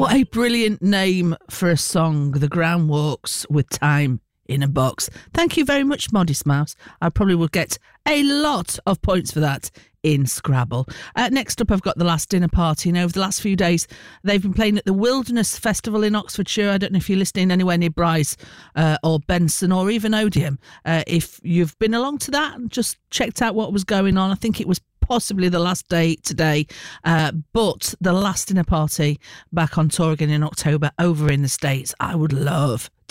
What a brilliant name for a song, The Ground Walks with Time in a Box. Thank you very much, Modest Mouse. I probably will get a lot of points for that in Scrabble. Next up, I've got The Last Dinner Party. And over the last few days, they've been playing at the Wilderness Festival in Oxfordshire. I don't know if you're listening anywhere near Bryce or Benson or even Odium. If you've been along to that and just checked out what was going on, I think it was possibly the last day today, but The Last Dinner Party back on tour again in October over in the States. I would love